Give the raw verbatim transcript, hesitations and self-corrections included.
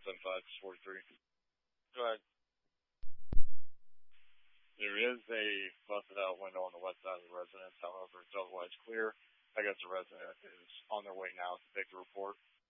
seven five four three. Go ahead. There is a busted out window on the west side of the residence. However, it's otherwise clear. I guess the resident is on their way now to take the report.